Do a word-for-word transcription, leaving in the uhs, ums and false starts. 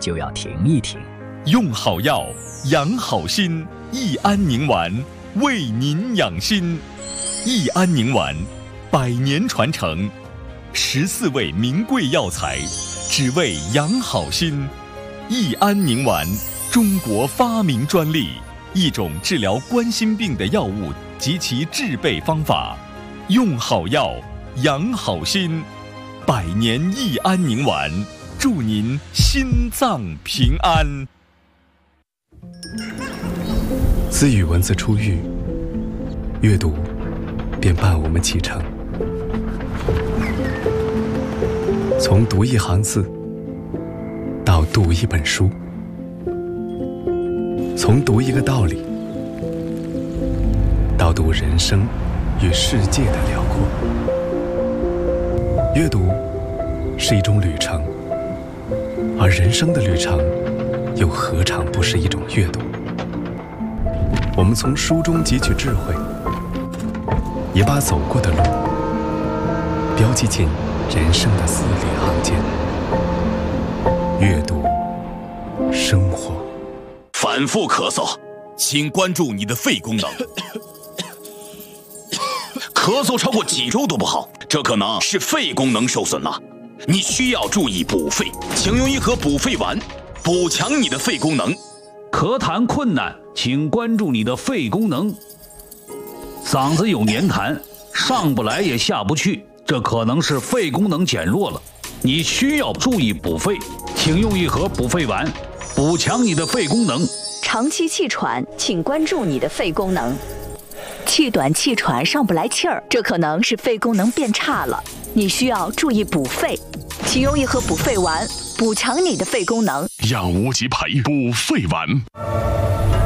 就要停一停。 用好药，养好心，益安宁丸为您养心。益安宁丸，百年传承，十四味名贵药材，只为养好心。益安宁丸，中国发明专利，一种治疗冠心病的药物及其制备方法。用好药，养好心，百年益安宁丸，祝您心脏平安。 自语文字出狱，阅读便伴我们启程。从读一行字到读一本书，从读一个道理到读人生与世界的辽阔。阅读是一种旅程，而人生的旅程又何尝不是一种阅读？我们从书中汲取智慧，也把走过的路标记进人生的字里行间。阅读生活。 反复咳嗽，请关注你的肺功能。咳嗽超过几周都不好，这可能是肺功能受损了。你需要注意补肺，请用一盒补肺丸，补强你的肺功能。 咳痰困难，请关注你的肺功能。嗓子有黏痰，上不来也下不去，这可能是肺功能减弱了。你需要注意补肺，请用一盒补肺丸，补强你的肺功能。 长期气喘，请关注你的肺功能。气短气喘上不来气儿，这可能是肺功能变差了，你需要注意补肺，请用一盒补肺丸，补强你的肺功能。 养无极培补肺丸。